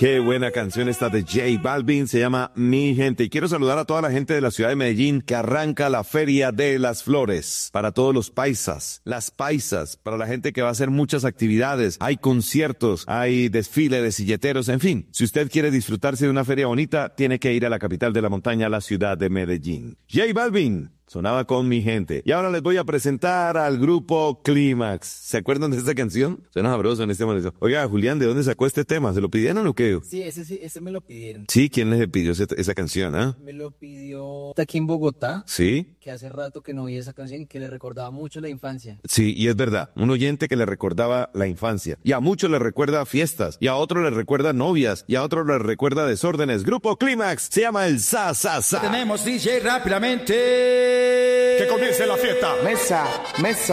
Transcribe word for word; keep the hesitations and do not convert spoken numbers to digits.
Qué buena canción esta de J Balvin, se llama Mi Gente. Y quiero saludar a toda la gente de la ciudad de Medellín que arranca la Feria de las Flores. Para todos los paisas, las paisas, para la gente que va a hacer muchas actividades. Hay conciertos, hay desfile de silleteros, en fin. Si usted quiere disfrutarse de una feria bonita, tiene que ir a la capital de la montaña, la ciudad de Medellín. J Balvin sonaba con Mi Gente. Y ahora les voy a presentar al grupo Clímax. ¿Se acuerdan de esta canción? Suena sabroso en este momento. Oiga, Julián, ¿de dónde sacó este tema? ¿Se lo pidieron o qué? Sí, ese sí, ese me lo pidieron. Sí, ¿quién les pidió ese, esa canción, ah? Me lo pidió aquí en Bogotá. Sí. Que hace rato que no oía esa canción y que le recordaba mucho la infancia. Sí, y es verdad. Un oyente que le recordaba la infancia. Y a muchos le recuerda fiestas. Y a otros le recuerda novias. Y a otros le recuerda desórdenes. Grupo Clímax se llama el Sa Sa Sa. Tenemos D J rápidamente. Que comience la fiesta. Mesa, mesa.